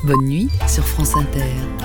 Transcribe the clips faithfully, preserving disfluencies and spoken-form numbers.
Bonne nuit sur France Inter.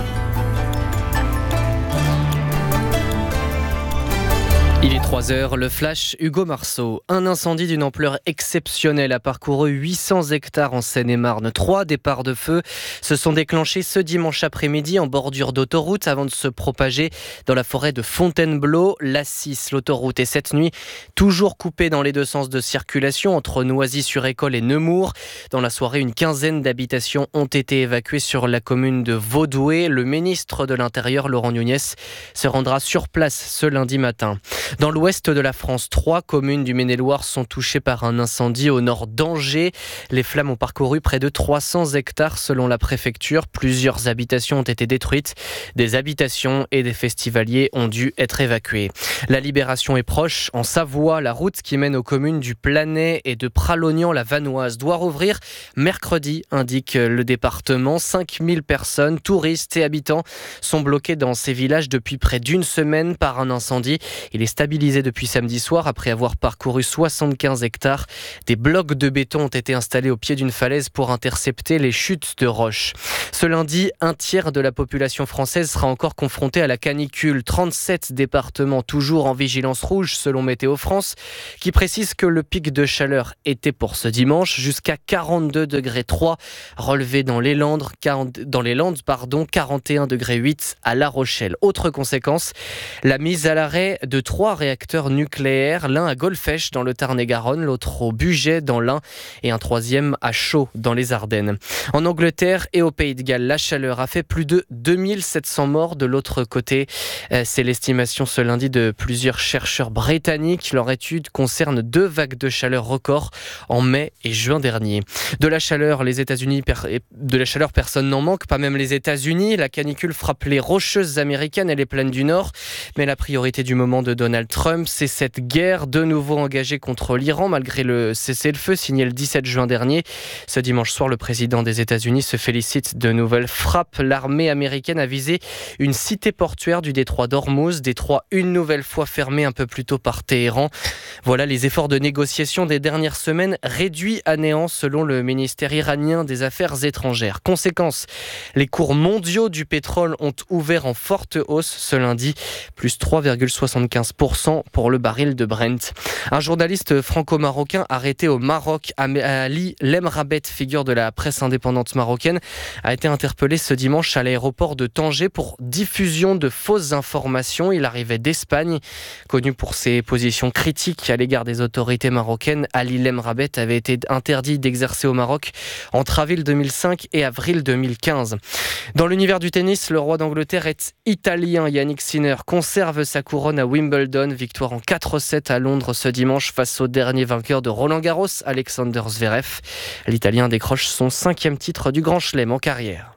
Il est trois heures, le flash Hugo Marceau. Un incendie d'une ampleur exceptionnelle a parcouru huit cents hectares en Seine-et-Marne. Trois départs de feu se sont déclenchés ce dimanche après-midi en bordure d'autoroute avant de se propager dans la forêt de Fontainebleau. l'A six, l'autoroute, est cette nuit toujours coupée dans les deux sens de circulation entre Noisy-sur-École et Nemours. Dans la soirée, une quinzaine d'habitations ont été évacuées sur la commune de Vaudoué. Le ministre de l'Intérieur, Laurent Nunez, se rendra sur place ce lundi matin. Dans l'ouest de la France, trois communes du Maine-et-Loire sont touchées par un incendie au nord d'Angers. Les flammes ont parcouru près de trois cents hectares selon la préfecture. Plusieurs habitations ont été détruites. Des habitations et des festivaliers ont dû être évacués. La libération est proche. En Savoie, la route qui mène aux communes du Planay et de Pralognan-la-Vanoise doit rouvrir mercredi, indique le département. cinq mille personnes, touristes et habitants sont bloqués dans ces villages depuis près d'une semaine par un incendie. Il est stabilisé depuis samedi soir après avoir parcouru soixante-quinze hectares. Des blocs de béton ont été installés au pied d'une falaise pour intercepter les chutes de roches. Ce lundi, un tiers de la population française sera encore confrontée à la canicule. trente-sept départements toujours en vigilance rouge selon Météo France, qui précise que le pic de chaleur était pour ce dimanche jusqu'à quarante-deux degrés trois relevé dans les Landes, quarante, dans les Landes pardon, quarante et un degrés huit à La Rochelle. Autre conséquence, la mise à l'arrêt de trois réacteurs nucléaires, l'un à Golfech dans le Tarn-et-Garonne, l'autre au Bugey dans l'Ain et un troisième à Chaux dans les Ardennes. En Angleterre et au Pays de Galles, la chaleur a fait plus de deux mille sept cents morts. De l'autre côté, c'est l'estimation ce lundi de plusieurs chercheurs britanniques. Leur étude concerne deux vagues de chaleur records en mai et juin dernier. De la chaleur, les États-Unis, de la chaleur, personne n'en manque, pas même les États-Unis. La canicule frappe les Rocheuses américaines et les plaines du Nord, mais la priorité du moment de Donald Trump, c'est cette guerre de nouveau engagée contre l'Iran malgré le cessez-le-feu signé le dix-sept juin dernier. Ce dimanche soir, le président des États-Unis se félicite de nouvelles frappes. L'armée américaine a visé une cité portuaire du détroit d'Ormuz, détroit une nouvelle fois fermé un peu plus tôt par Téhéran. Voilà les efforts de négociation des dernières semaines réduits à néant selon le ministère iranien des Affaires étrangères. Conséquence, les cours mondiaux du pétrole ont ouvert en forte hausse ce lundi, plus trois virgule soixante-quinze pour cent pour le baril de Brent. Un journaliste franco-marocain arrêté au Maroc, Ali Lemrabet, figure de la presse indépendante marocaine, a été interpellé ce dimanche à l'aéroport de Tanger pour diffusion de fausses informations. Il arrivait d'Espagne. Connu pour ses positions critiques à l'égard des autorités marocaines, Ali Lemrabet avait été interdit d'exercer au Maroc entre avril deux mille cinq et avril deux mille quinze. Dans l'univers du tennis, le roi d'Angleterre est italien. Yannick Sinner conserve sa couronne à Wimbledon. Victoire en quatre sept à Londres ce dimanche face au dernier vainqueur de Roland-Garros, Alexander Zverev. L'Italien décroche son cinquième titre du Grand Chelem en carrière.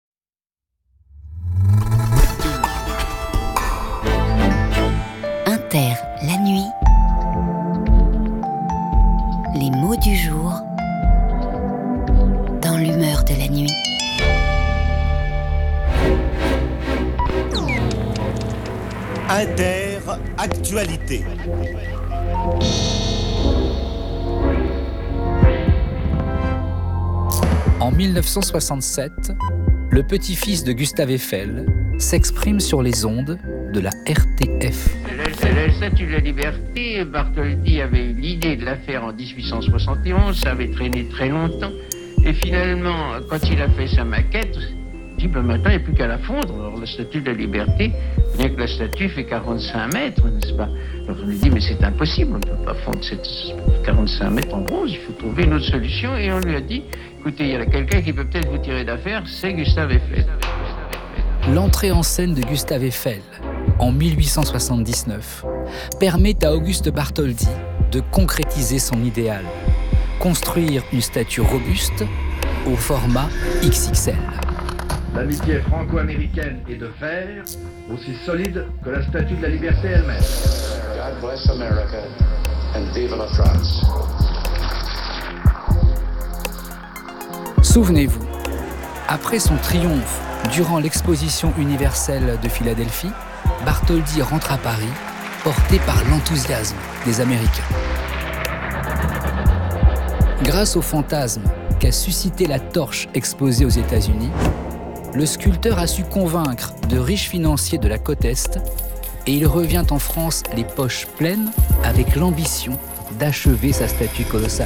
Inter, la nuit. Les mots du jour dans l'humeur de la nuit. Inter Actualité. En mille neuf cent soixante-sept, le petit-fils de Gustave Eiffel s'exprime sur les ondes de la R T F. La Statue de la Liberté, Bartholdi avait eu l'idée de la faire en dix-huit cent soixante et onze, ça avait traîné très longtemps. Et finalement, quand il a fait sa maquette, il dit, ben maintenant il n'y a plus qu'à la fondre. Alors la Statue de la Liberté, bien que la statue fait quarante-cinq mètres, n'est-ce pas? Alors on lui dit, mais c'est impossible, on ne peut pas fondre cette quarante-cinq mètres en bronze, il faut trouver une autre solution. Et on lui a dit, écoutez, il y a quelqu'un qui peut peut-être vous tirer d'affaire, c'est Gustave Eiffel. L'entrée en scène de Gustave Eiffel, en mille huit cent soixante-dix-neuf, permet à Auguste Bartholdi de concrétiser son idéal, construire une statue robuste au format X X L. L'amitié franco-américaine est de fer, aussi solide que la Statue de la Liberté elle-même. God bless America and vive la France. Souvenez-vous, après son triomphe durant l'exposition universelle de Philadelphie, Bartholdi rentre à Paris, porté par l'enthousiasme des Américains. Grâce au fantasme qu'a suscité la torche exposée aux États-Unis, le sculpteur a su convaincre de riches financiers de la côte Est et il revient en France les poches pleines avec l'ambition d'achever sa statue colossale.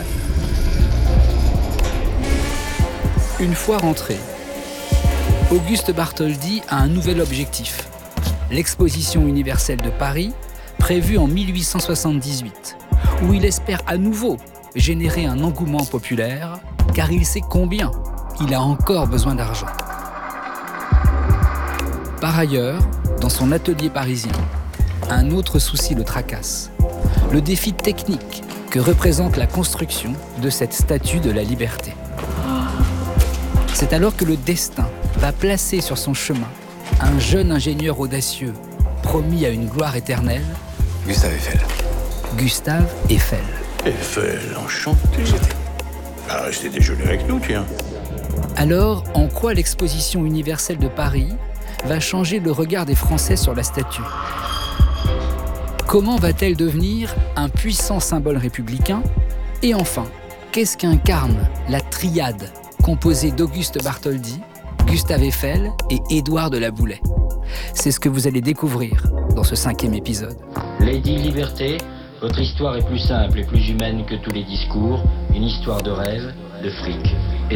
Une fois rentré, Auguste Bartholdi a un nouvel objectif, l'exposition universelle de Paris, prévue en mille huit cent soixante-dix-huit, où il espère à nouveau générer un engouement populaire, car il sait combien il a encore besoin d'argent. Par ailleurs, dans son atelier parisien, un autre souci le tracasse, le défi technique que représente la construction de cette statue de la liberté. C'est alors que le destin va placer sur son chemin un jeune ingénieur audacieux, promis à une gloire éternelle, Gustave Eiffel. Gustave Eiffel. Eiffel, enchanté. Ah, restez déjeuner avec nous, tiens. Alors, en quoi l'exposition universelle de Paris va changer le regard des Français sur la statue? Comment va-t-elle devenir un puissant symbole républicain? Et enfin, qu'est-ce qu'incarne la triade composée d'Auguste Bartholdi, Gustave Eiffel et Édouard de La Boulaye? C'est ce que vous allez découvrir dans ce cinquième épisode. Lady Liberté, votre histoire est plus simple et plus humaine que tous les discours, une histoire de rêve, de fric.